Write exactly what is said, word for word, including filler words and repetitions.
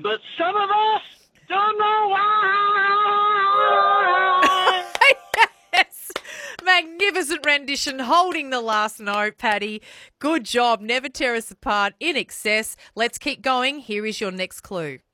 but some of us don't know why. Yes. Magnificent rendition, holding the last note, Paddy. Good job. Never tear us apart. In excess. Let's keep going. Here is your next clue.